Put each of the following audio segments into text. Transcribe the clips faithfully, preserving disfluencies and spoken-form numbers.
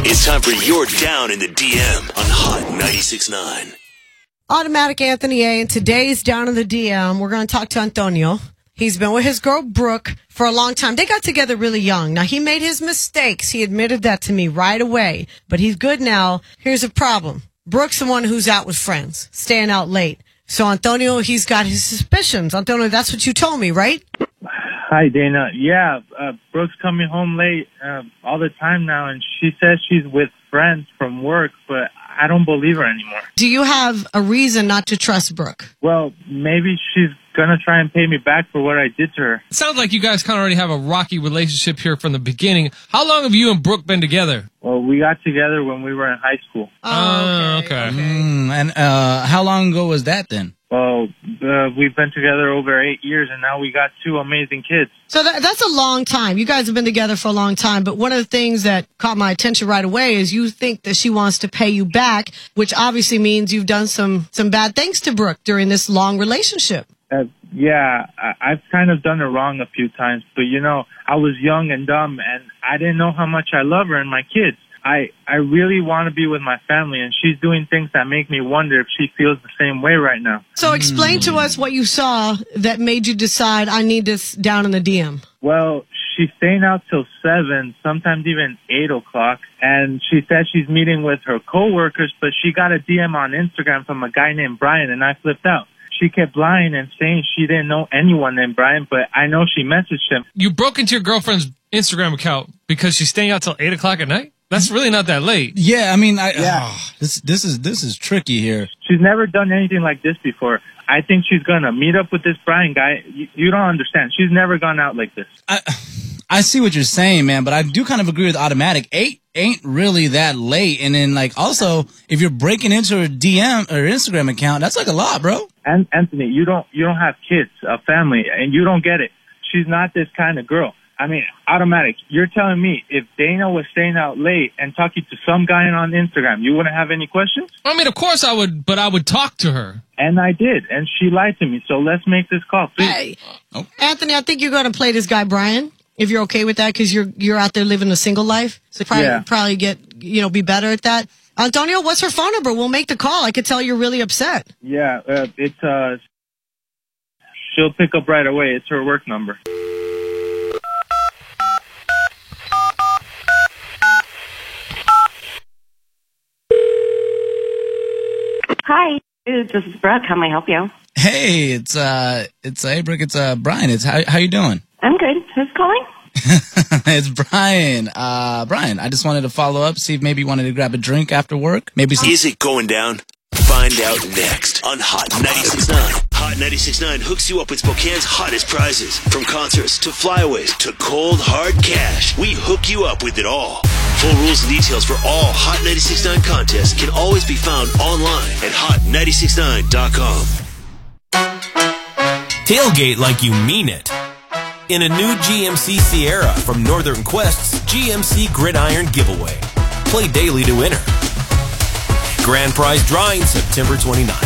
It's time for your Down in the D M on Hot ninety-six point nine. Automatic Anthony A. And today's Down in the D M, we're going to talk to Antonio. He's been with his girl, Brooke, for a long time. They got together really young. Now, he made his mistakes. He admitted that to me right away. But he's good now. Here's a problem. Brooke's the one who's out with friends, staying out late. So, Antonio, he's got his suspicions. Antonio, that's what you told me, right? Hi, Dana. Yeah, uh, Brooke's coming home late uh, all the time now, and she says she's with friends from work, but I don't believe her anymore. Do you have a reason not to trust Brooke? Well, maybe she's going to try and pay me back for what I did to her. It sounds like you guys kind of already have a rocky relationship here from the beginning. How long have you and Brooke been together? Well, we got together when we were in high school. Oh, okay. okay. okay. Mm, and uh, how long ago was that then? Well, uh, we've been together over eight years, and now we got two amazing kids. So that, that's a long time. You guys have been together for a long time. But one of the things that caught my attention right away is you think that she wants to pay you back, which obviously means you've done some, some bad things to Brooke during this long relationship. Uh, yeah, I, I've kind of done it wrong a few times. But, you know, I was young and dumb, and I didn't know how much I love her and my kids. I, I really want to be with my family, and she's doing things that make me wonder if she feels the same way right now. So explain to us what you saw that made you decide I need this down in the D M. Well, she's staying out till seven, sometimes even eight o'clock, and she says she's meeting with her coworkers, but she got a D M on Instagram from a guy named Brian, and I flipped out. She kept lying and saying she didn't know anyone named Brian, but I know she messaged him. You broke into your girlfriend's Instagram account because she's staying out till eight o'clock at night? That's really not that late. Yeah, I mean, I, Yeah. oh, this this is this is tricky here. She's never done anything like this before. I think she's going to meet up with this Brian guy. You, you don't understand. She's never gone out like this. I I see what you're saying, man, but I do kind of agree with Automatic. Eight ain't really that late, and then like also if you're breaking into her D M or Instagram account, that's like a lot, bro. And Anthony, you don't you don't have kids, a family, and you don't get it. She's not this kind of girl. I mean, Automatic, you're telling me if Dana was staying out late and talking to some guy on Instagram, you wouldn't have any questions? I mean, of course I would, but I would talk to her. And I did, and she lied to me. So let's make this call, please. Hey, Anthony, I think you're going to play this guy Brian, if you're okay with that, because you're you're out there living a single life. So probably Yeah. probably get you know be better at that. Antonio, what's her phone number? We'll make the call. I could tell you're really upset. Yeah, uh, it's uh, she'll pick up right away. It's her work number. Hi, this is Brooke. How may I help you? Hey, it's uh, it's uh, hey, Brooke, it's uh, Brian. It's how how you doing? I'm good. Who's calling? It's Brian. Uh, Brian, I just wanted to follow up, see if maybe you wanted to grab a drink after work. Maybe some. Is it going down? Find out next on Hot ninety-six point nine. Hot ninety-six point nine hooks you up with Spokane's hottest prizes. From concerts to flyaways to cold, hard cash. We hook you up with it all. Full rules and details for all Hot ninety-six point nine contests can always be found online at hot ninety-six point nine dot com. Tailgate like you mean it. In a new G M C Sierra from Northern Quest's G M C Gridiron Giveaway. Play daily to enter. Grand prize drawing September twenty-ninth.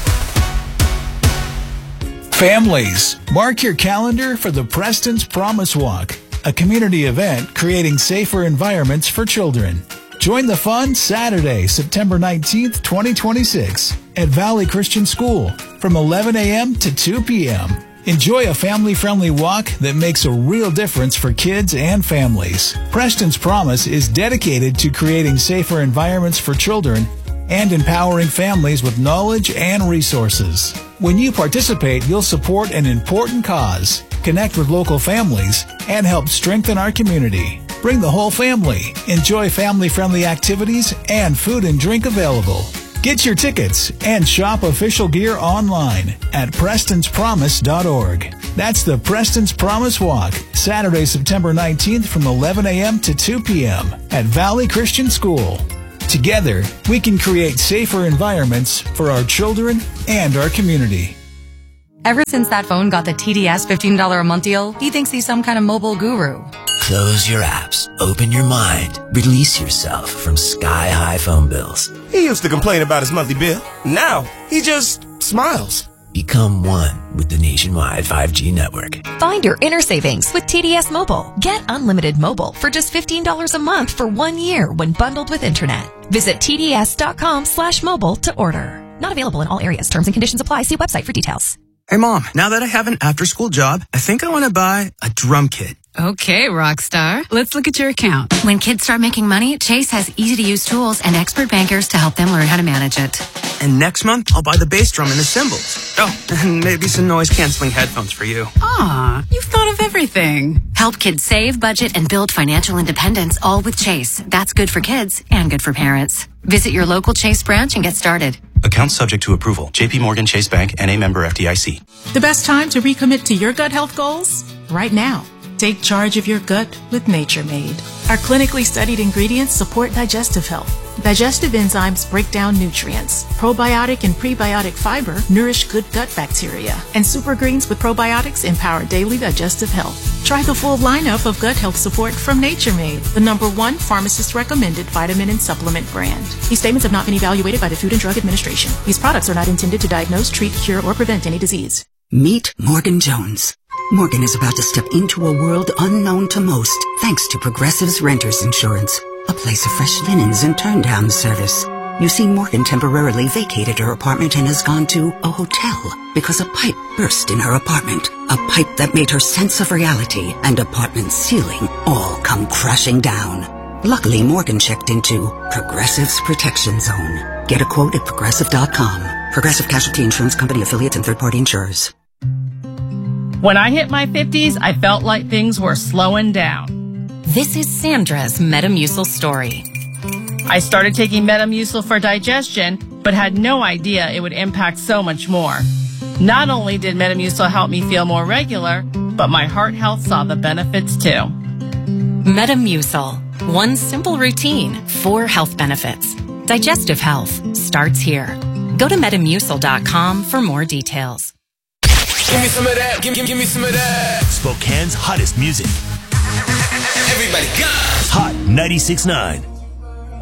Families, mark your calendar for the Preston's Promise Walk, a community event creating safer environments for children. Join the fun Saturday, September nineteenth, twenty twenty-six at Valley Christian School from eleven a.m. to two p.m. Enjoy a family-friendly walk that makes a real difference for kids and families. Preston's Promise is dedicated to creating safer environments for children and empowering families with knowledge and resources. When you participate, you'll support an important cause, connect with local families, and help strengthen our community. Bring the whole family. Enjoy family-friendly activities and food and drink available. Get your tickets and shop official gear online at prestons promise dot org. That's the Preston's Promise Walk, Saturday, September nineteenth from eleven a.m. to two p.m. at Valley Christian School. Together, we can create safer environments for our children and our community. Ever since that phone got the T D S fifteen dollars a month deal, he thinks he's some kind of mobile guru. Close your apps, open your mind, release yourself from sky-high phone bills. He used to complain about his monthly bill. Now, he just smiles. Become one with the nationwide five G network. Find your inner savings with T D S Mobile. Get unlimited mobile for just fifteen dollars a month for one year when bundled with internet. Visit tds.com slash mobile to order. Not available in all areas. Terms and conditions apply. See website for details. Hey, Mom, now that I have an after-school job, I think I want to buy a drum kit. Okay, Rockstar. Let's look at your account. When kids start making money, Chase has easy-to-use tools and expert bankers to help them learn how to manage it. And next month, I'll buy the bass drum and the cymbals. Oh, and maybe some noise-canceling headphones for you. Aw, you've thought of everything. Help kids save, budget, and build financial independence, all with Chase. That's good for kids and good for parents. Visit your local Chase branch and get started. Account subject to approval. J P Morgan Chase Bank, N A member F D I C. The best time to recommit to your gut health goals? Right now. Take charge of your gut with Nature Made. Our clinically studied ingredients support digestive health. Digestive enzymes break down nutrients. Probiotic and prebiotic fiber nourish good gut bacteria. And super greens with probiotics empower daily digestive health. Try the full lineup of gut health support from Nature Made, the number one pharmacist-recommended vitamin and supplement brand. These statements have not been evaluated by the Food and Drug Administration. These products are not intended to diagnose, treat, cure, or prevent any disease. Meet Morgan Jones. Morgan is about to step into a world unknown to most, thanks to Progressive's Renters Insurance, a place of fresh linens and turn-down service. You see, Morgan temporarily vacated her apartment and has gone to a hotel because a pipe burst in her apartment. A pipe that made her sense of reality and apartment ceiling all come crashing down. Luckily, Morgan checked into Progressive's Protection Zone. Get a quote at progressive dot com. Progressive Casualty Insurance Company affiliates and third-party insurers. When I hit my fifties, I felt like things were slowing down. This is Sandra's Metamucil story. I started taking Metamucil for digestion, but had no idea it would impact so much more. Not only did Metamucil help me feel more regular, but my heart health saw the benefits too. Metamucil. One simple routine, four health benefits. Digestive health starts here. Go to metamucil dot com for more details. Give me some of that. Give, give, give me some of that. Spokane's hottest music. Everybody go. Hot ninety-six point nine.